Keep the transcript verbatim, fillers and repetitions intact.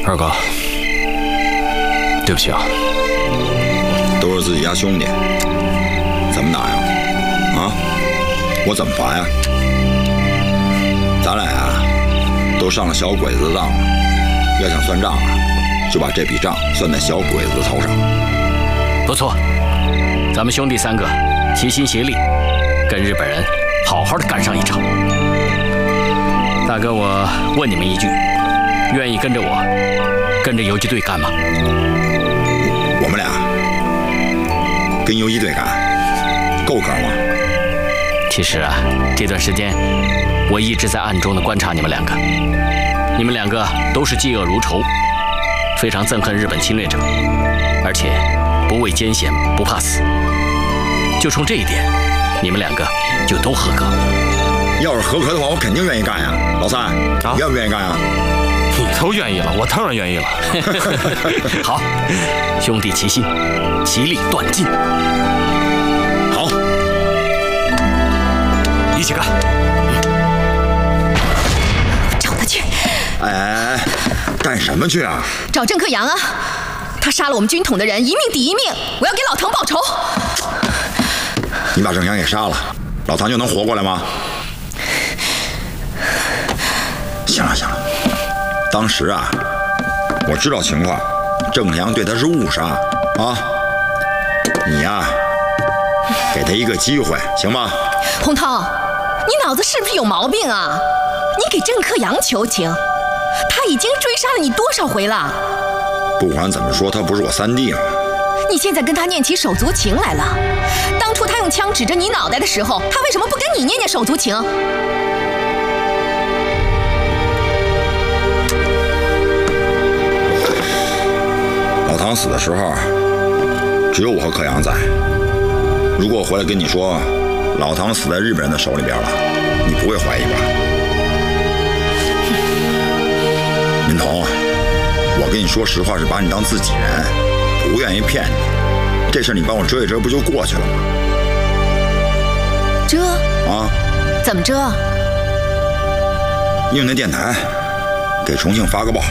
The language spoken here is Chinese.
二哥，对不起啊， 都是自己家兄弟，怎么打呀？啊，我怎么罚呀？咱俩呀，都上了小鬼子的当了，要想算账啊，就把这笔账算在小鬼子的头上。 不错，咱们兄弟三个齐心协力，跟日本人好好的干上一场。大哥，我问你们一句，愿意跟着我，跟着游击队干吗？ 我们俩跟游击队干，够格吗？ 其实啊，这段时间我一直在暗中的观察你们两个，你们两个都是嫉恶如仇，非常憎恨日本侵略者，而且不畏艰险，不怕死。就冲这一点，你们两个就都合格。 要是合格的话，我肯定愿意干呀。老三，啊、愿不愿意干呀？ 你都愿意了，我当然愿意了。 好，兄弟齐心，其利断金。 好， 一起干。 找他去。 哎哎哎，干什么去啊？ 找郑克阳啊！他杀了我们军统的人，一命抵一命，我要给老唐报仇。 你把郑阳给杀了，老唐就能活过来吗？行了行了，当时啊，我知道情况，郑克阳对他是误杀啊。你呀、啊，给他一个机会，行吗？ 洪涛，你脑子是不是有毛病啊？你给郑克阳求情，他已经追杀了你多少回了？ 不管怎么说，他不是我三弟吗？ 你现在跟他念起手足情来了。当初他用枪指着你脑袋的时候，他为什么不跟你念念手足情？ 老唐死的时候，只有我和克阳在。如果我回来跟你说，老唐死在日本人的手里边了，你不会怀疑吧？民童，我跟你说实话，是把你当自己人，不愿意骗你。这事你帮我遮一遮，不就过去了吗？ 遮？ 啊？ 怎么遮？ 用那电台给重庆发个报。